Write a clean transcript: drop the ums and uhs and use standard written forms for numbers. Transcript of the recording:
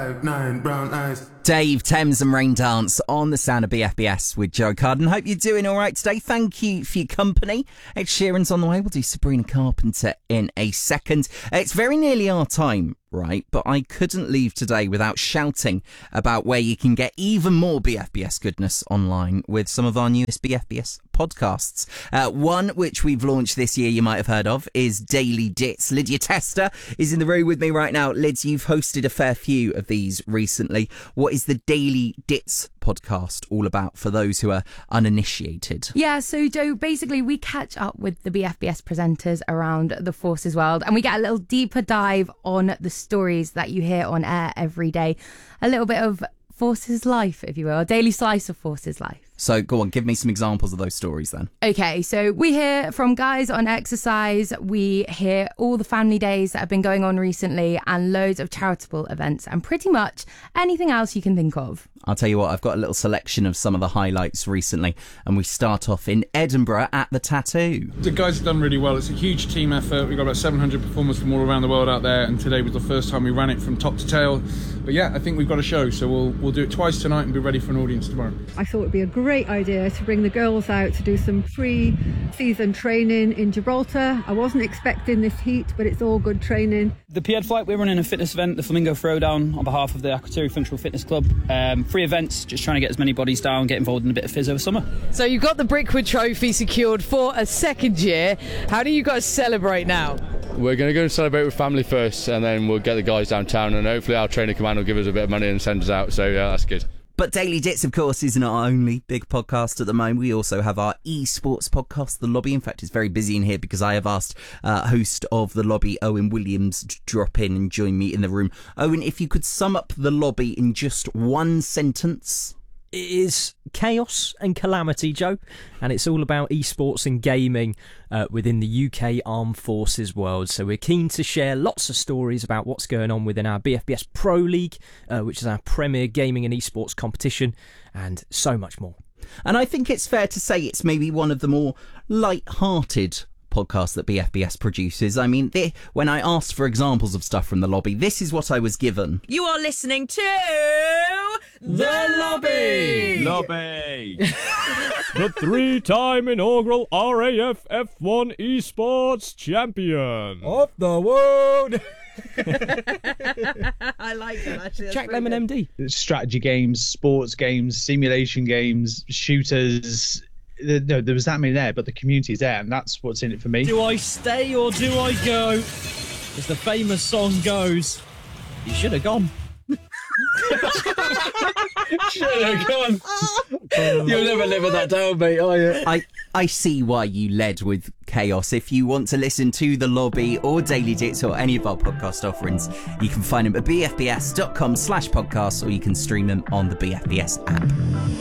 9 brown eyes. Dave, Thames and Rain Dance on the sound of BFBS with Joe Carden. Hope you're doing all right today. Thank you for your company. Ed Sheeran's on the way. We'll do Sabrina Carpenter in a second. It's very nearly our time, right? But I couldn't leave today without shouting about where you can get even more BFBS goodness online with some of our newest BFBS podcasts. One which we've launched this year you might have heard of is Daily Dits. Lydia Tester is in the room with me right now. Lids, you've hosted a fair few of these recently. What is the Daily Dits podcast all about for those who are uninitiated? Yeah, so Joe, basically we catch up with the BFBS presenters around the Forces world and we get a little deeper dive on the stories that you hear on air every day. A little bit of Forces life, if you will, a daily slice of Forces life. So go on, give me some examples of those stories then. Okay, so we hear from guys on exercise, we hear all the family days that have been going on recently and loads of charitable events and pretty much anything else you can think of. I'll tell you what, I've got a little selection of some of the highlights recently, and we start off in Edinburgh at the Tattoo. The guys have done really well. It's a huge team effort. We've got about 700 performers from all around the world out there, and today was the first time we ran it from top to tail. But yeah, I think we've got a show, so we'll do it twice tonight and be ready for an audience tomorrow. I thought it would be a great idea to bring the girls out to do some pre-season training in Gibraltar. I wasn't expecting this heat, but it's all good training. The Pied Flight, we're running a fitness event, the Flamingo Throwdown, on behalf of the Akrotiri Functional Fitness Club. Free events, just trying to get as many bodies down, get involved in a bit of fizz over summer. So you've got the Brickwood Trophy secured for a second year. How do you guys celebrate now? We're going to go and celebrate with family first, and then we'll get the guys downtown, and hopefully our trainer command will give us a bit of money and send us out, so yeah, that's good. But Daily Dits, of course, isn't our only big podcast at the moment. We also have our esports podcast, The Lobby. In fact, it's very busy in here because I have asked host of The Lobby, Owen Williams, to drop in and join me in the room. Owen, if you could sum up The Lobby in just one sentence. It is chaos and calamity, Joe, and it's all about esports and gaming within the UK Armed Forces world. So we're keen to share lots of stories about what's going on within our BFBS Pro League, which is our premier gaming and esports competition, and so much more. And I think it's fair to say it's maybe one of the more light-hearted podcast that BFBS produces. I mean, when I asked for examples of stuff from The Lobby, this is what I was given. You are listening to The Lobby! Lobby! The 3-time inaugural RAF F1 Esports Champion of the world! I like that, actually. Jack Lemon MD. Strategy games, sports games, simulation games, shooters. No, there was that many there, but the community is there, and that's what's in it for me. Do I stay or do I go? As the famous song goes, you should have gone. Should have gone. You'll never live with that down, mate, are you? I see why you led with chaos. If you want to listen to The Lobby or Daily Dits or any of our podcast offerings, you can find them at bfbs.com/podcasts, or you can stream them on the BFBS app.